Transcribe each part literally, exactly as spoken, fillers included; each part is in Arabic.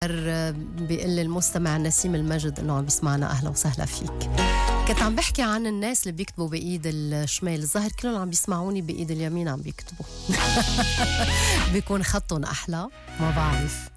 الظاهر بيقول المستمع نسيم المجد انه عم بيسمعنا. اهلا وسهلا فيك. كنت عم بحكي عن الناس اللي بيكتبوا بايد الشمال، الظاهر كلهم عم بيسمعوني بايد اليمين عم بيكتبوا. بيكون خطهم احلى، ما بعرف.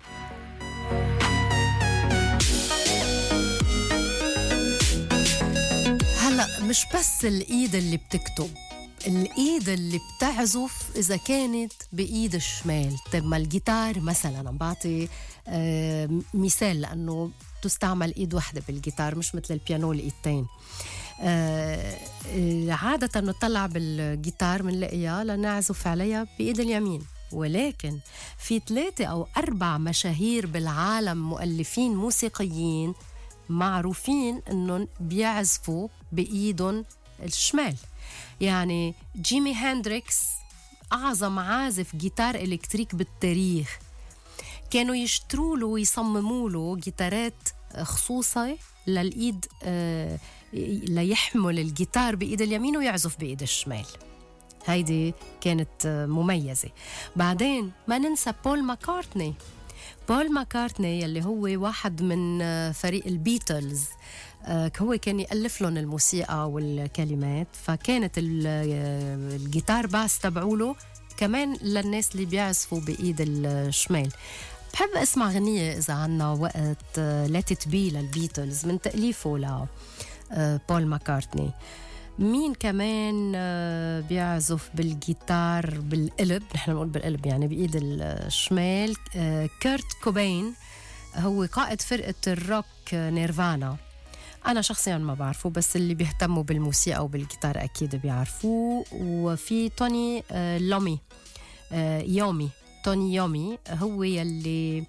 هلا مش بس الايد اللي بتكتب، الايد اللي بتعزف اذا كانت بايد الشمال. طيب ما الجيتار مثلا، عم بعطي آه مثال لانه تستعمل ايد واحده بالجيتار مش مثل البيانو الايدتين. آه عاده نطلع بالجيتار بنلاقيها لنعزف عليها بايد اليمين، ولكن في ثلاثه او اربع مشاهير بالعالم مؤلفين موسيقيين معروفين انهم بيعزفوا بايدهم الشمال. يعني جيمي هندريكس أعظم عازف جيتار إلكتريك بالتاريخ، كانوا يشتروا له ويصمموا له جيتارات خصوصة للإيد آه ليحمل الجيتار بإيد اليمين ويعزف بإيد الشمال. هيدي كانت مميزة. بعدين ما ننسى بول ماكارتني. بول ماكارتني اللي هو واحد من فريق البيتلز، هو كان يألف لهم الموسيقى والكلمات، فكانت الجيتار باس تبعوله كمان للناس اللي بيعزفوا بإيد الشمال. بحب أسمع غنية إذا عنا وقت، Let It Be للبيتلز من تأليفه لبول ماكارتني. مين كمان بيعزف بالجيتار بالقلب، نحن نقول بالقلب يعني بإيد الشمال؟ كيرت كوبين، هو قائد فرقة الروك نيرفانا. أنا شخصياً ما بعرفه، بس اللي بيهتموا بالموسيقى وبالجيتار أكيد بيعرفوه. وفي توني لومي يومي توني يومي، هو يلي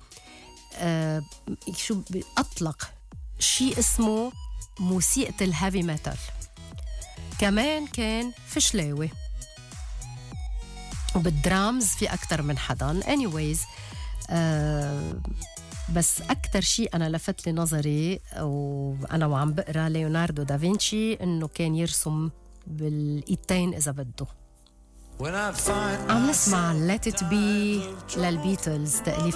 شو أطلق شيء اسمه موسيقى الهيفي ميتال. كمان كان فشلاوي، وبالدرامز في أكتر من حدا. anyways آه بس أكتر شيء أنا لفت لي نظري وأنا وعم بقرأ ليوناردو دافنشي إنه كان يرسم بالإيدتين إذا بده. عم نسمع Let It Be للبيتلز تأليف